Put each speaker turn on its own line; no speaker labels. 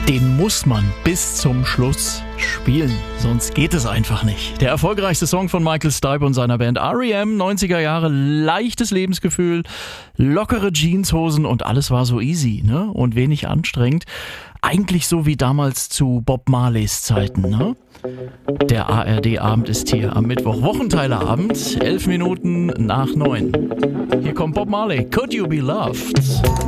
den muss man bis zum Schluss spielen, sonst geht es einfach nicht. Der erfolgreichste Song von Michael Stipe und seiner Band R.E.M., 90er Jahre, leichtes Lebensgefühl, lockere Jeanshosen und alles war so easy, ne? Und wenig anstrengend. Eigentlich so wie damals zu Bob Marleys Zeiten, ne? Der ARD-Abend ist hier am Mittwoch, Wochenteilerabend, 11 Minuten nach 9. Hier kommt Bob Marley, Could You Be Loved?